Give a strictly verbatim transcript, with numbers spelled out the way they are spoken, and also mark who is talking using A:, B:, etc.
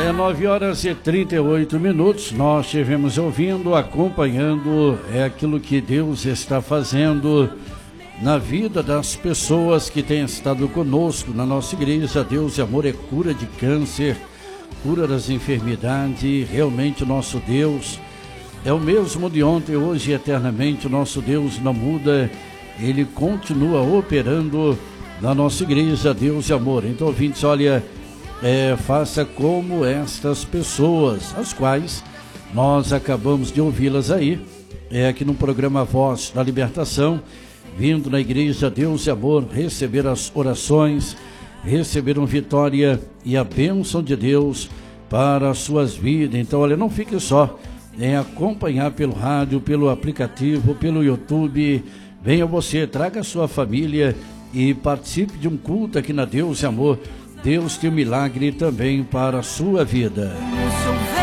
A: É nove horas e trinta e oito minutos. Nós estivemos ouvindo, acompanhando é aquilo que Deus está fazendo na vida das pessoas que têm estado conosco na nossa igreja. Deus e amor é cura de câncer, cura das enfermidades. Realmente o nosso Deus é o mesmo de ontem, hoje e eternamente. O nosso Deus não muda, Ele continua operando na nossa igreja. Deus e amor. Então, ouvintes, olha, é, faça como estas pessoas, as quais nós acabamos de ouvi-las aí, é, aqui no programa Voz da Libertação, vindo na igreja Deus e amor, receber as orações, receberam vitória e a bênção de Deus para as suas vidas. Então, olha, não fique só em acompanhar pelo rádio, pelo aplicativo, pelo YouTube. Venha você, traga a sua família e participe de um culto aqui na Deus e amor. Deus tem um milagre também para a sua vida.